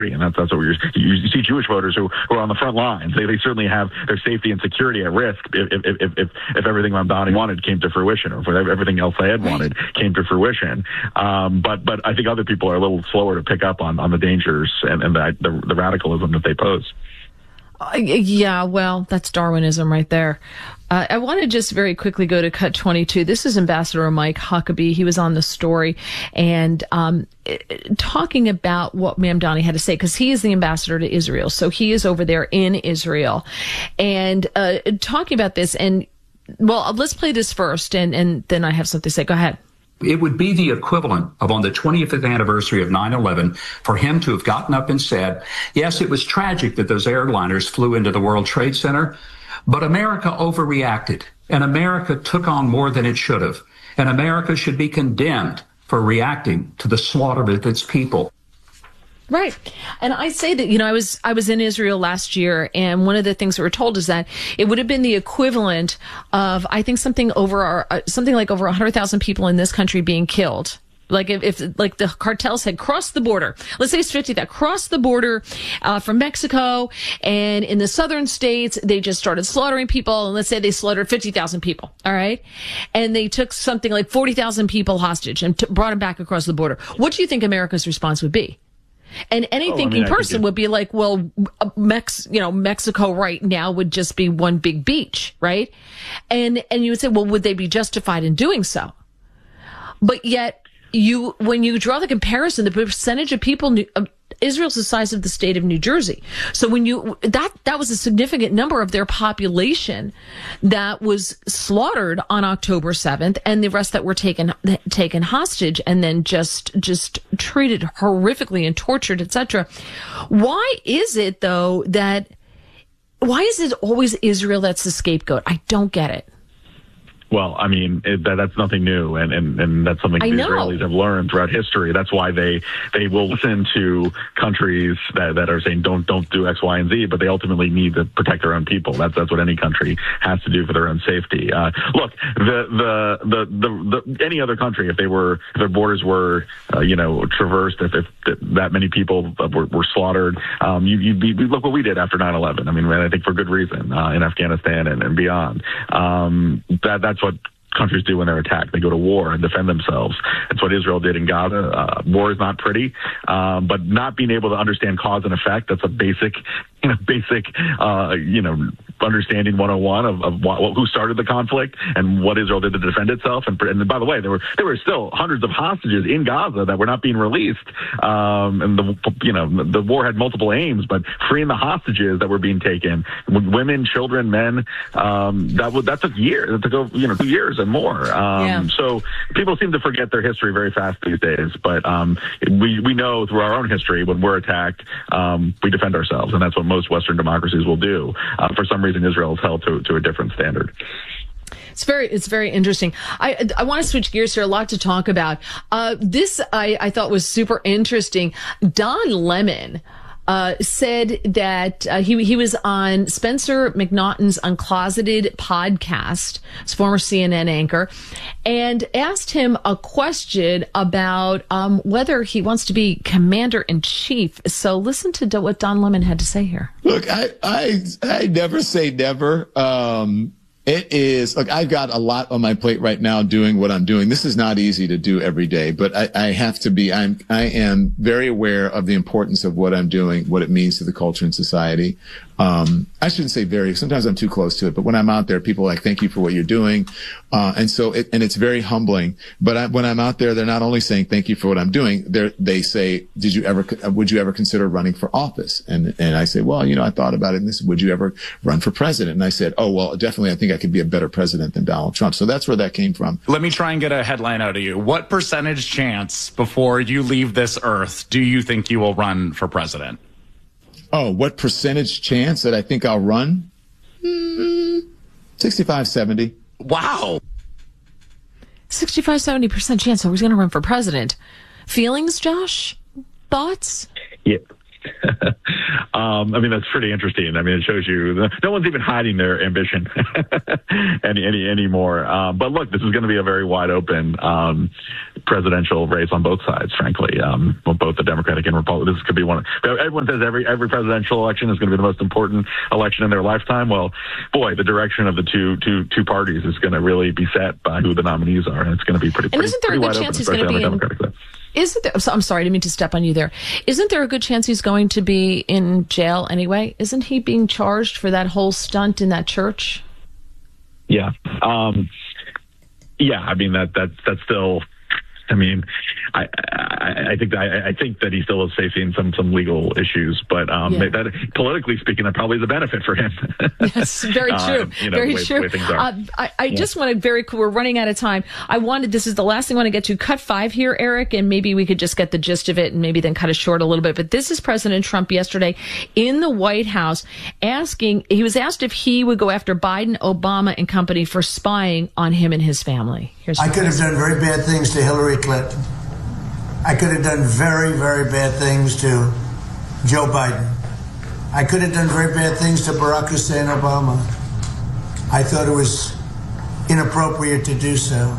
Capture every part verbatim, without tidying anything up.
And that's, that's what we're, you, you see Jewish voters who, who are on the front lines. They, they certainly have their safety and security at risk if, if, if, if, if everything Mamdani wanted came to fruition, or if everything else they had wanted came to fruition. Um, but, but I think other people are a little slower to pick up on, on the dangers and, and the, the, the radicalism that they pose. Uh, yeah, well, that's Darwinism right there. Uh, I want to just very quickly go to cut twenty-two. This is Ambassador Mike Huckabee. He was on the story and um, talking about what Mamdani had to say, because he is the ambassador to Israel. So he is over there in Israel and uh, talking about this. And, well, let's play this first, and, and then I have something to say. Go ahead. It would be the equivalent of on the twentieth anniversary of nine eleven for him to have gotten up and said, yes, it was tragic that those airliners flew into the World Trade Center, but America overreacted, and America took on more than it should have, and America should be condemned for reacting to the slaughter of its people. Right. And I say that, you know, I was I was in Israel last year, and one of the things that we're told is that it would have been the equivalent of, I think, something over our, uh, something like over one hundred thousand people in this country being killed. Like if, if like the cartels had crossed the border, let's say it's fifty that crossed the border uh, from Mexico, and in the southern states, they just started slaughtering people. And let's say they slaughtered fifty thousand people. All right. And they took something like forty thousand people hostage and t- brought them back across the border. What do you think America's response would be? And any oh, thinking I mean, person would be like, well, Mex, you know, Mexico right now would just be one big beach, right? And, and you would say, well, would they be justified in doing so? But yet you, when you draw the comparison, the percentage of people, uh, Israel's the size of the state of New Jersey. So when you, that, that was a significant number of their population that was slaughtered on October seventh, and the rest that were taken, taken hostage and then just, just treated horrifically and tortured, et cetera. Why is it though that, why is it always Israel that's the scapegoat? I don't get it. Well, I mean, it, that, that's nothing new, and, and, and that's something the Israelis have learned throughout history. That's why they, they will listen to countries that, that are saying don't don't do X, Y, and Z, but they ultimately need to protect their own people. That's that's what any country has to do for their own safety. Uh, look, the, the the the the any other country, if they were if their borders were uh, you know traversed, if, if that many people were, were slaughtered, um, you you'd be look what we did after nine eleven. I mean, I think for good reason uh, in Afghanistan and, and beyond. Um, that that's what countries do when they're attacked. They go to war and defend themselves. That's what Israel did in Gaza. Uh, war is not pretty, um, but not being able to understand cause and effect, that's a basic, you know, basic, uh, you know, understanding one oh one of, of what, who started the conflict and what Israel did to defend itself. And, and by the way, there were there were still hundreds of hostages in Gaza that were not being released. Um, and the you know the war had multiple aims, but freeing the hostages that were being taken, women, children, men, um, that would that took years. That took you know two years and more. Um, yeah. So people seem to forget their history very fast these days. But um, we we know through our own history when we're attacked, um, we defend ourselves, and that's what most Western democracies will do. Uh, for some reason, Israel is held to, to a different standard. It's very, it's very interesting. I, I want to switch gears here. A lot to talk about. Uh, this I, I thought was super interesting. Don Lemon uh, said that uh, he he was on Spencer McNaughton's Uncloseted podcast, his former C N N anchor, and asked him a question about um, whether he wants to be commander in chief. So listen to what Don Lemon had to say here. Look, I I, I never say never. Um, It is, look, I've got a lot on my plate right now doing what I'm doing. This is not easy to do every day, but I, I have to be, I'm, I am very aware of the importance of what I'm doing, what it means to the culture and society. Um, I shouldn't say very, sometimes I'm too close to it, but when I'm out there, people are like, thank you for what you're doing. Uh, and so it, and it's very humbling. But I, when I'm out there, they're not only saying thank you for what I'm doing, they they say, did you ever, would you ever consider running for office? And, and I say, well, you know, I thought about it, and this, would you ever run for president? And I said, oh, well, definitely, I think I could be a better president than Donald Trump. So that's where that came from. Let me try and get a headline out of you. What percentage chance before you leave this earth do you think you will run for president? Oh, what percentage chance that I think I'll run? Mm, sixty-five, seventy. Wow. sixty-five, seventy percent chance I was going to run for president. Feelings, Josh? Thoughts? Yeah. uh, Um, I mean, that's pretty interesting. I mean, it shows you the, no one's even hiding their ambition any, any, anymore. Um, but look, this is going to be a very wide open um, presidential race on both sides, frankly, um, both the Democratic and Republican. This could be one. Everyone says every every presidential election is going to be the most important election in their lifetime. Well, boy, the direction of the two two two parties is going to really be set by who the nominees are, and it's going to be pretty. And pretty, isn't there a good chance he's going to be in? Isn't there? I'm sorry, I didn't mean to step on you there. Isn't there a good chance he's going to be in jail anyway? Isn't he being charged for that whole stunt in that church? Yeah, um, yeah. I mean that that that's still. I mean, I, I, I think that I, I think that he still is facing some some legal issues, but um, yeah. that, politically speaking, that probably is a benefit for him. Yes, very true, um, you know, very way, true. Way uh, I, I yeah. just wanted very cool. We're running out of time. I wanted this is the last thing I want to get to. Cut five here, Eric, and maybe we could just get the gist of it, and maybe then cut it short a little bit. But this is President Trump yesterday in the White House asking. He was asked if he would go after Biden, Obama, and company for spying on him and his family. Here's I could have done very bad things to Hillary Clinton. I could have done very, very bad things to Joe Biden. I could have done very bad things to Barack Hussein Obama. I thought it was inappropriate to do so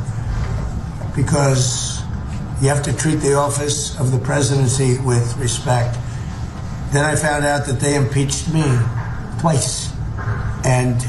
because you have to treat the office of the presidency with respect. Then I found out that they impeached me twice. And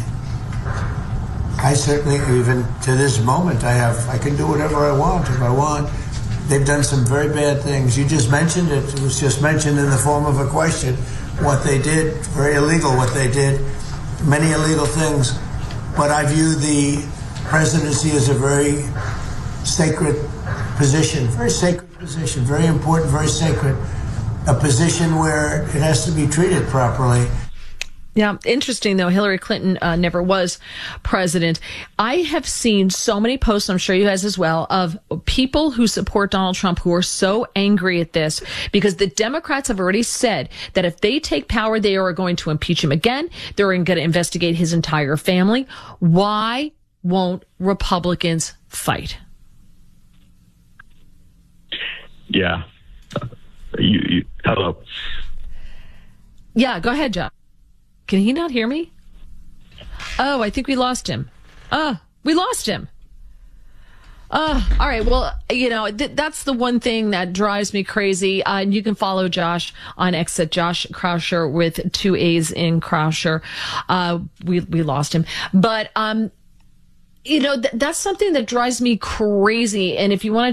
I certainly, even to this moment, I have, I can do whatever I want if I want. They've done some very bad things. You just mentioned it. It was just mentioned in the form of a question. What they did, very illegal what they did, many illegal things. But I view the presidency as a very sacred position, very sacred position, very important, very sacred. A position where it has to be treated properly. Yeah, interesting, though. Hillary Clinton uh, never was president. I have seen so many posts, I'm sure you guys as well, of people who support Donald Trump who are so angry at this because the Democrats have already said that if they take power, they are going to impeach him again. They're going to investigate his entire family. Why won't Republicans fight? Yeah. You, you, hello. Yeah, go ahead, John. Can he not hear me? Oh, I think we lost him. Oh, we lost him. Oh, all right. Well, you know, th- that's the one thing that drives me crazy. Uh, and you can follow Josh on X at Josh Krauscher with two A's in Krauscher. Uh, we, we lost him. But, um, you know, th- that's something that drives me crazy. And if you want to